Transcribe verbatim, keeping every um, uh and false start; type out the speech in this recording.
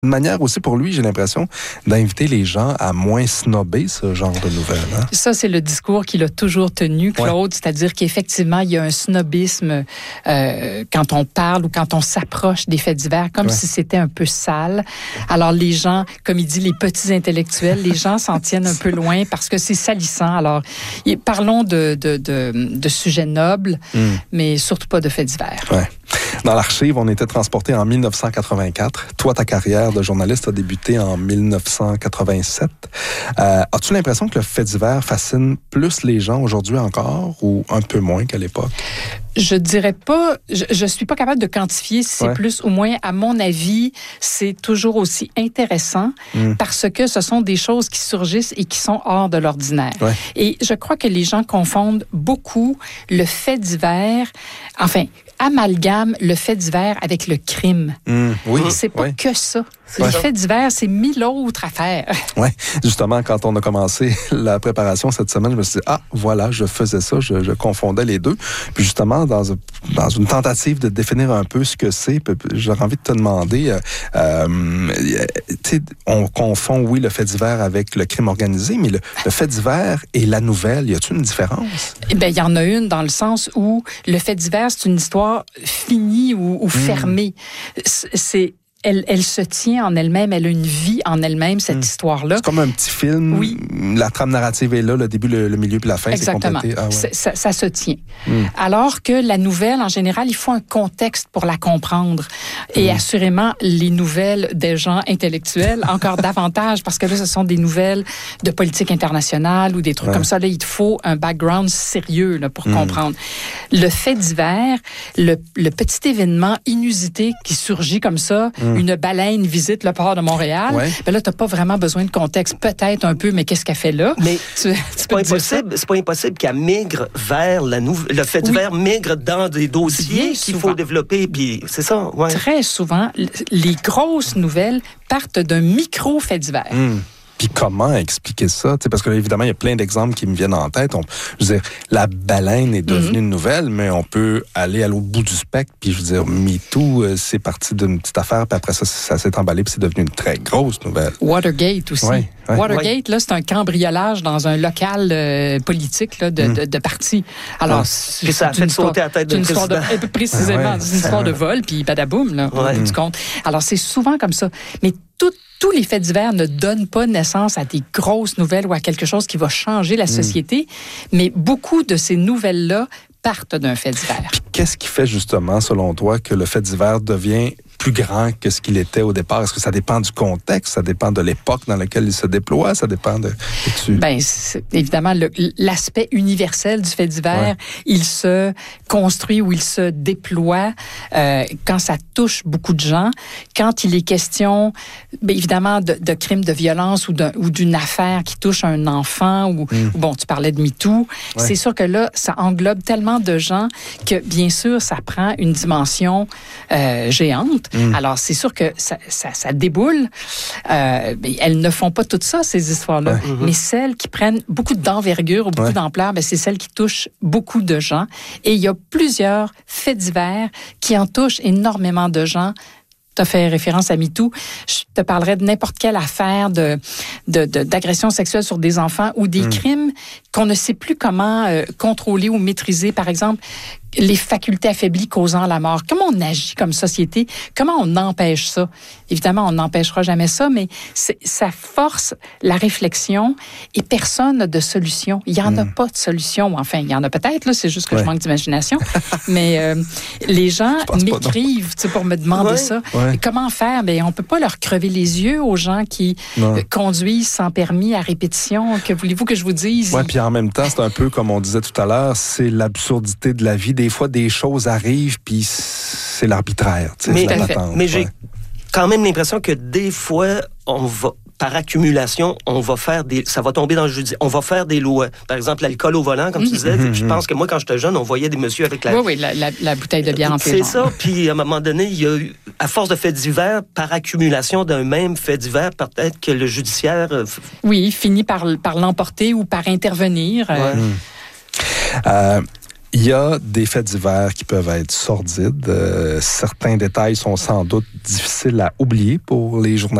une manière aussi pour lui, j'ai l'impression, d'inviter les gens à moins snobber ce genre de nouvelles. Hein? Ça, c'est le discours qu'il a toujours tenu, Claude, ouais. C'est-à-dire qu'effectivement, il y a un snobisme euh, quand on parle ou quand on s'approche des faits divers, comme ouais. si c'était un peu sale. Alors, les gens, comme il dit, les petits intellectuels, les gens s'en tiennent un peu loin parce que c'est salissant. Alors, parlons de, de, de, de sujets nobles, mm. mais surtout pas de faits divers. Ouais. Dans l'archive, on était transporté en dix-neuf cent quatre-vingt-quatre. Toi, ta carrière de journaliste a débuté en dix-neuf cent quatre-vingt-sept. Euh, as-tu l'impression que le fait divers fascine plus les gens aujourd'hui encore ou un peu moins qu'à l'époque? Je dirais pas, je, je suis pas capable de quantifier si c'est ouais. plus ou moins. À mon avis, c'est toujours aussi intéressant mm. parce que ce sont des choses qui surgissent et qui sont hors de l'ordinaire. Ouais. Et je crois que les gens confondent beaucoup le fait divers, enfin, amalgame le fait divers avec le crime. Mm. Oui. C'est pas ouais. que ça. Le ouais. fait divers, c'est mille autres affaires. Oui, justement, quand on a commencé la préparation cette semaine, je me suis dit, ah, voilà, je faisais ça, je, je confondais les deux. Puis justement, dans, dans une tentative de définir un peu ce que c'est, j'aurais envie de te demander, euh, tu sais, on confond, oui, le fait divers avec le crime organisé, mais le, le fait divers et la nouvelle, y a-t-il une différence? Eh bien, il y en a une dans le sens où le fait divers, c'est une histoire finie ou, ou fermée. Mmh. C'est Elle, elle se tient en elle-même, elle a une vie en elle-même, cette mmh. histoire-là. C'est comme un petit film. Oui. La trame narrative est là, le début, le, le milieu puis la fin, exactement. C'est complété. Ah, ouais. ça, ça se tient. Mmh. Alors que la nouvelle, en général, il faut un contexte pour la comprendre. Et mmh. assurément, les nouvelles des gens intellectuels, encore davantage, parce que là, ce sont des nouvelles de politique internationale ou des trucs ouais. comme ça. Là, il te faut un background sérieux là, pour mmh. comprendre. Le fait divers, le, le petit événement inusité qui surgit comme ça, mmh. une baleine visite le port de Montréal, ouais. ben là, tu n'as pas vraiment besoin de contexte. Peut-être un peu, mais qu'est-ce qu'elle fait là? Mais tu, tu c'est, pas impossible, c'est pas impossible qu'elle migre vers la nouvelle... Le fait divers oui. migre dans des dossiers qu'il faut développer, puis c'est ça, ouais. Très souvent, les grosses nouvelles partent d'un micro-fait divers. Mmh. Puis comment expliquer ça? T'sais, parce que là, évidemment, il y a plein d'exemples qui me viennent en tête. On, je veux dire, la baleine est devenue mm-hmm. une nouvelle, mais on peut aller à l'autre bout du spectre. Puis je veux dire, MeToo, euh, c'est parti d'une petite affaire, puis après ça, ça s'est emballé, puis c'est devenu une très grosse nouvelle. Watergate aussi. Ouais, ouais. Watergate, ouais. là, c'est un cambriolage dans un local euh, politique là, de, mm. de, de parti. Alors, ah, c'est, puis ça a fait sauter la tête de une histoire de, précisément, ouais, c'est une histoire de vol, puis badaboum, là, ouais. du compte. Alors, c'est souvent comme ça. Mais tout Tous les faits divers ne donnent pas naissance à des grosses nouvelles ou à quelque chose qui va changer la société, mmh. mais beaucoup de ces nouvelles-là partent d'un fait divers. Puis qu'est-ce qui fait justement, selon toi, que le fait divers devient plus grand que ce qu'il était au départ? Est-ce que ça dépend du contexte? Ça dépend de l'époque dans laquelle il se déploie? Ça dépend de... de Bien, c'est, évidemment, le, l'aspect universel du fait divers, ouais. il se construit ou il se déploie euh, quand ça touche beaucoup de gens. Quand il est question, bien, évidemment, de, de crimes de violence ou, de, ou d'une affaire qui touche un enfant ou, mm. ou bon, tu parlais de MeToo, ouais. c'est sûr que là, ça englobe tellement de gens que, bien sûr, ça prend une dimension euh, géante. Mmh. Alors, c'est sûr que ça, ça, ça déboule. Euh, elles ne font pas tout ça, ces histoires-là. Ouais. Mmh. Mais celles qui prennent beaucoup d'envergure ou beaucoup ouais. d'ampleur, ben, c'est celles qui touchent beaucoup de gens. Et il y a plusieurs faits divers qui en touchent énormément de gens. Tu as fait référence à MeToo. Je te parlerai de n'importe quelle affaire de, de, de, d'agression sexuelle sur des enfants ou des mmh. crimes qu'on ne sait plus comment euh, contrôler ou maîtriser. Par exemple, les facultés affaiblies causant la mort. Comment on agit comme société? Comment on empêche ça? Évidemment, on n'empêchera jamais ça, mais c'est, ça force la réflexion et personne n'a de solution. Il n'y en mmh. a pas de solution. Enfin, il y en a peut-être, là, c'est juste que ouais. je manque d'imagination. mais euh, les gens m'écrivent pour me demander ouais. ça. Ouais. Comment faire? Bien, on ne peut pas leur crever les yeux aux gens qui euh, conduisent sans permis à répétition. Que voulez-vous que je vous dise? Oui, puis en même temps, c'est un peu comme on disait tout à l'heure, c'est l'absurdité de la vie. Des fois, des choses arrivent, puis c'est l'arbitraire. Mais, c'est la mais j'ai ouais. quand même l'impression que des fois, on va, par accumulation, on va faire des... Ça va tomber dans le judiciaire. On va faire des lois. Par exemple, l'alcool au volant, comme mm-hmm. tu disais. Mm-hmm. Je pense que moi, quand j'étais jeune, on voyait des messieurs avec la... Oui, oui, la, la, la bouteille de bière en C'est ça. Puis, à un moment donné, il y a eu, à force de faits divers, par accumulation d'un même fait divers, peut-être que le judiciaire... Oui, finit par, par l'emporter ou par intervenir. Ouais. Euh... Il y a des faits divers qui peuvent être sordides. Euh, certains détails sont sans doute difficiles à oublier pour les journalistes.